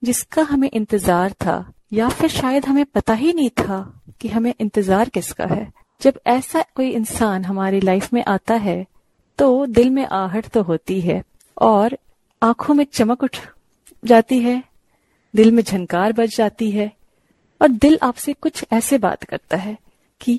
जिसका हमें इंतजार था, या फिर शायद हमें पता ही नहीं था कि हमें इंतजार किसका है। जब ऐसा कोई इंसान हमारी लाइफ में आता है तो दिल में आहट तो होती है और आंखों में चमक उठ जाती है, दिल में झनकार बज जाती है और दिल आपसे कुछ ऐसे बात करता है